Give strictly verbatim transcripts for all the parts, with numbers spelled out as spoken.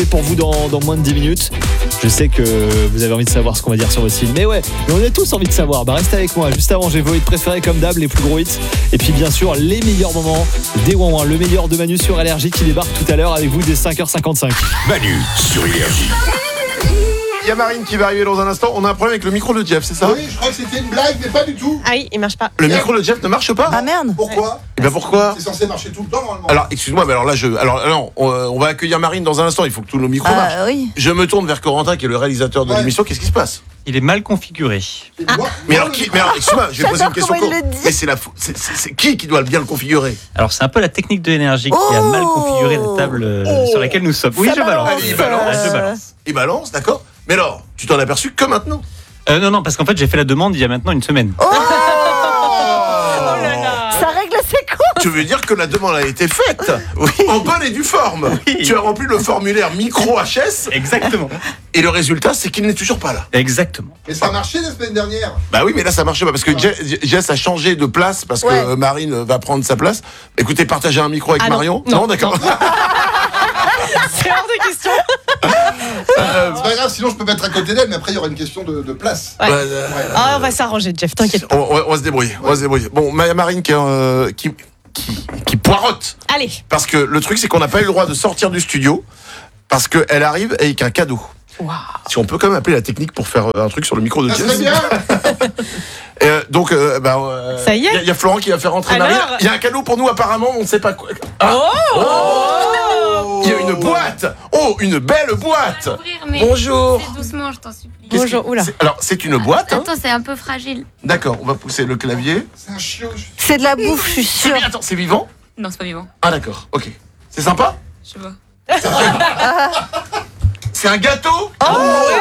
pour vous dans, dans moins de dix minutes. Je sais que vous avez envie de savoir ce qu'on va dire sur votre film. Mais ouais, mais on a tous envie de savoir. Bah restez avec moi. Juste avant, j'ai vos hits préférés comme d'hab, les plus gros hits. Et puis bien sûr, les meilleurs moments des Ouin-Ouin. Le meilleur de Manu sur Énergie qui débarque tout à l'heure avec vous dès cinq heures cinquante-cinq. Manu sur Énergie. Il y a Marine qui va arriver dans un instant. On a un problème avec le micro de Jeff, c'est ça? Oui, je crois que c'était une blague, mais pas du tout. Ah oui, il marche pas. Le micro de Jeff ne marche pas? Ah merde. Pourquoi? Et ben pourquoi? C'est censé marcher tout le temps normalement. Alors, excuse-moi, mais alors là, je, alors non, on, on va accueillir Marine dans un instant. Il faut que tous nos micros marchent. Ah oui. Je me tourne vers Corentin, qui est le réalisateur de Ouais. l'émission. Qu'est-ce qui se passe? Il est mal configuré. C'est moi- Mais moi, alors, le qui, micro. mais alors, excuse-moi, je vais poser une J'adore question. comment il con. le dit. Mais c'est la, fou- c'est, c'est, c'est qui qui doit bien le configurer? Alors c'est un peu la technique de l'énergie qui a mal configuré la table euh, Oh. sur laquelle nous sommes. Oui, Ça je balance. Allez, il balance. Ah, je balance. Il balance, d'accord? Mais alors, tu t'en as aperçu que maintenant? Euh, non, non, parce qu'en fait j'ai fait la demande il y a maintenant une semaine. Oh, Oh là là. ça règle ses comptes. Tu veux dire que la demande a été faite? Oui. En bonne et due forme. Oui. Tu as rempli le formulaire micro H S Exactement. et le résultat, c'est qu'il n'est toujours pas là. Exactement. Mais ça a marché la semaine dernière. Bah oui, mais là ça marchait pas parce que Je- Jess a changé de place parce que Ouais. euh, Marine va prendre sa place. Écoutez, partagez un micro avec Ah non. Marion. Non. d'accord. C'est hors de question. Euh, C'est pas grave, sinon je peux mettre à côté d'elle, mais après il y aura une question de, de place. Ouais. bah, euh, Ah, on va s'arranger, Jeff, t'inquiète on, pas. on va- on va se débrouiller. On va se débrouiller. Bon, Ma- Marine qui, euh, qui, qui, qui poirote Allez. parce que le truc c'est qu'on n'a pas eu le droit de sortir du studio parce qu'elle arrive avec un cadeau. Waouh. Si on peut quand même appeler la technique pour faire euh, un truc sur le micro de Ça Jess. serait bien. Euh, donc, euh, bah, euh, Ça y est Il y a- il y, a Florent qui va faire rentrer Alors Marine. Il y a un cadeau pour nous, apparemment, on ne sait pas quoi. Ah. Oh, Il y a une boîte. Oh, une belle boîte. Ouvrir, mais Bonjour. c'est doucement, je t'en supplie. Qu'est-ce Bonjour, que- oula. c'est- Alors, c'est une boîte. hein. Attends, c'est un peu fragile. D'accord, on va pousser le clavier. C'est un chiot. je- C'est de la bouffe, je suis C'est sûre. vi- Attends, c'est vivant? Non, c'est pas vivant. Ah, d'accord, ok. C'est sympa? Je sais pas. C'est un gâteau? Oh,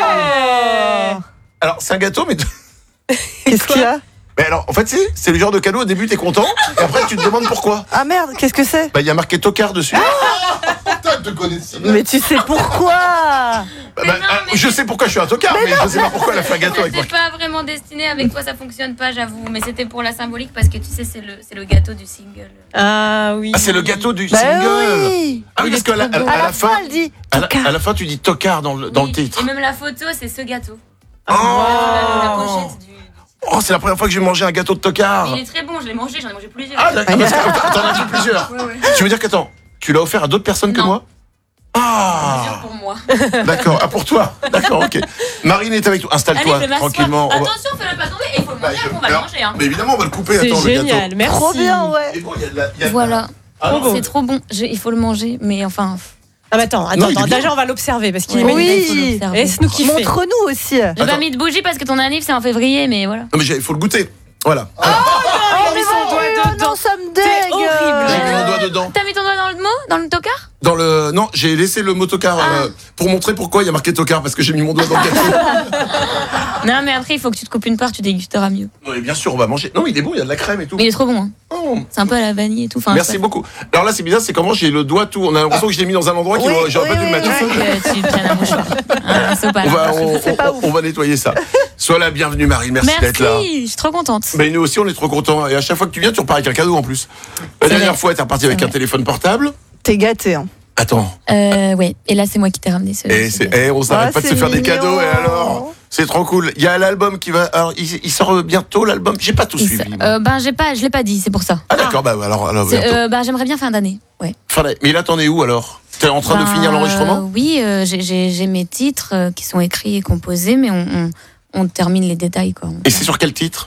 ouais. Alors, c'est un gâteau, mais. Qu'est-ce qu'il y a? Mais alors, en fait, c'est, c'est le genre de cadeau, au début, t'es content, et après, tu te demandes pourquoi. Ah merde, qu'est-ce que c'est? Bah, il y a marqué tocard dessus. Putain, je te connais si bien. Mais tu sais pourquoi? Bah, Mais bah, non, ah, mais- Je sais pourquoi je suis un tocard, mais, je sais pas pourquoi elle a fait un gâteau avec moi. C'était pas vraiment destiné, avec toi ça fonctionne pas, j'avoue. Mais c'était pour la symbolique parce que tu sais, c'est le, c'est le gâteau du single. Ah oui. Ah, c'est le gâteau du Bah single. oui. Ah oui, Il parce est qu'à la, trop à, beau. à À la la fin, fin, elle dit à la, tocard. à la fin, tu dis tocard dans le, dans le Oui, titre. Et même la photo, c'est ce gâteau. Oh, La, la pochette du. du- oh, c'est la première fois que j'ai mangé un gâteau de tocard. Mais il est très bon, je l'ai mangé, j'en ai mangé plusieurs. Ah, d'accord. Parce que t'en as fait plusieurs. Ouais, ouais. Tu veux dire qu'attends, tu l'as offert à d'autres personnes que Non. moi? Plusieurs Ah, pour moi. d'accord. Ah, pour toi. D'accord, ok. Marine est avec toi. Installe-toi Allez, je m'assois. tranquillement. On va- Attention, fais-le pas tomber, il faut le Bah, manger, je- après, on va le alors, manger. Hein. Mais évidemment, on va le couper. C'est Attends, le gâteau. génial, merci. Trop bien, ouais. Et bon, il y a de la- il y a de la- Voilà, Ah, non. c'est trop bon. Je- il faut le manger, mais enfin. Ah, mais attends, Non, attends, il est attends. bien. Déjà, on va l'observer parce qu'il est Ouais, magnifique. Oui. il faut l'observer. Laisse-nous kiffer. Montre-nous aussi. J'ai Attends. pas mis de bougie parce que ton anniv c'est en février, mais voilà. Non, mais il faut le goûter. Voilà. Oh, il a mis son doigt Oh dedans. non, ça me C'est dégue. horrible. J'ai mis mon doigt dedans. T'as mis ton doigt dans le mot Dans le tocard Dans le non, j'ai laissé le mot tocard Ah. euh, pour montrer pourquoi il y a marqué tocard parce que j'ai mis mon doigt dans le gâteau. Non, mais après, il faut que tu te coupes une part, tu dégusteras mieux. Non, mais bien sûr, on va manger. Non, il est bon, il y a de la crème et tout. Mais il est trop bon, hein. Oh. C'est un peu à la vanille et tout. Enfin, Merci c'est- beaucoup. Alors là, c'est bizarre, c'est comment j'ai le doigt tout. On a l'impression que je l'ai mis dans un endroit qui Oui, j'aurais oui, pas dû le oui, mettre. Il faut que tu prennes un mouchoir. Un sopalin. On va, on, C'est pas on- ouf. on va nettoyer ça. Sois la bienvenue, Marie. Merci, d'être là. Merci, je suis trop contente. Mais nous aussi, on est trop contents. Et à chaque fois que tu viens, tu repars avec un cadeau en plus. La C'est dernière vrai. fois, t'es reparti avec C'est un vrai. téléphone portable. T'es gâté, hein. Attends. Euh, ouais, et là, c'est moi qui t'ai ramené ce. Et ce c'est, gâteau. eh, on s'arrête Ah, pas de se c'est faire des mignon. cadeaux. Et alors, c'est trop cool. Il y a l'album qui va. Alors, il, il sort bientôt l'album. J'ai pas tout Il suivi. se- moi. euh, ben, j'ai pas, je l'ai pas dit, c'est pour ça. Ah d'accord. Bah alors, alors C'est, bientôt. euh, ben, j'aimerais bien fin d'année. Ouais. Fin d'année. Mais là, t'en es où alors? T'es en train de Ben, finir l'enregistrement? euh, Oui, euh, j'ai, j'ai, j'ai mes titres euh, qui sont écrits et composés, mais on, on, on termine les détails, quoi. Et c'est sur quel titre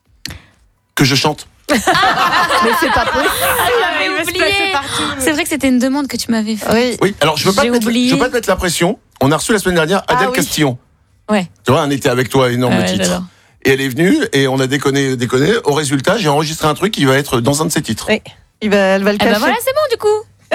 que je chante? Mais c'est pas possible. j'avais il va se oublié. placer partout. C'est vrai que c'était une demande que tu m'avais faite. Oui. Oui. Alors je veux pas J'ai te mettre, oublié. je veux pas te mettre la pression. On a reçu la semaine dernière Adèle Ah oui. Castillon. Ouais. Tu vois, un été avec toi, énorme Ouais, titre. j'adore. Et elle est venue et on a déconné, déconné. Au résultat, j'ai enregistré un truc qui va être dans un de ses titres. Oui. Il va, elle va le Eh cacher. ben voilà, c'est bon du coup.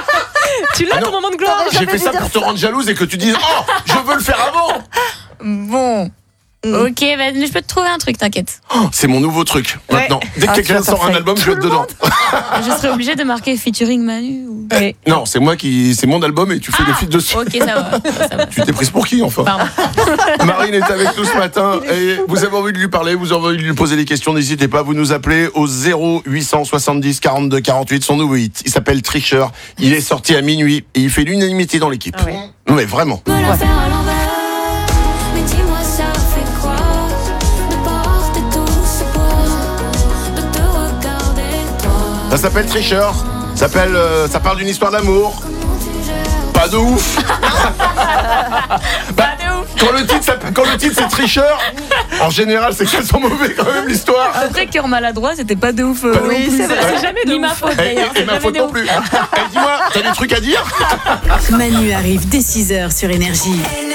Tu l'as Ah non. ton moment de gloire. J'ai J'avais fait ça dû pour dire te rendre jalouse et que tu dises oh, je veux le faire avant. Bon. Mm. Ok, bah, je peux te trouver un truc, t'inquiète. Oh, c'est mon nouveau truc. Ouais. Maintenant, dès que Ah, tu quelqu'un vas faire sort ça un avec album, je tout vais être le dedans. Je serais obligée de marquer featuring Manu. Ou... Oui. Non, c'est moi qui, c'est mon album et tu fais Ah, le feat dessus. Ok, ça va. Ça, ça va. Tu t'es prise pour qui enfin? Pardon. Marine est avec nous ce matin et vous avez envie de lui parler, vous avez envie de lui poser des questions, n'hésitez pas, vous nous appelez au zéro huit cent soixante-dix quarante-deux quarante-huit, son nouveau hit. Il s'appelle Tricheur, il est sorti à minuit et il fait l'unanimité dans l'équipe. Ah ouais. Non, mais vraiment. Me la faire à l'envers. Mais dis-moi, ça fait quoi de porter tout ce poids, de te regarder toi. Ça s'appelle Tricheur. Ça s'appelle, euh, ça parle d'une histoire d'amour. Pas de ouf. Bah, quand le titre, s'appelle- quand le titre c'est Tricheur, en général c'est qu'elles sont mauvais quand même l'histoire. Après, cœur maladroit, c'était pas de ouf. Bah, Oui, c'est vrai. C'est jamais de Ni ma ouf. faute Et, d'ailleurs. et- et c'est ma jamais faute de non ouf. plus. Eh, dis-moi, t'as des trucs à dire? Manu arrive dès six heures sur Énergie.